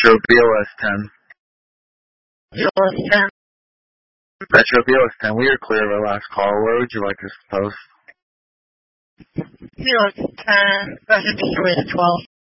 Metro BOS 10. BOS 10? Metro BOS 10, we are clear of our last call. Where would you like us to post? BOS 10, that should be 3 to 12.